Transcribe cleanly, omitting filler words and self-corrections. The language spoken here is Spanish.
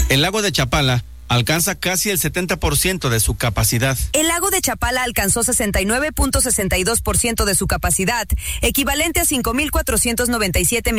El lago de Chapala alcanza casi el 70% de su capacidad. El lago de Chapala alcanzó 69.62% de su capacidad, equivalente a 5.497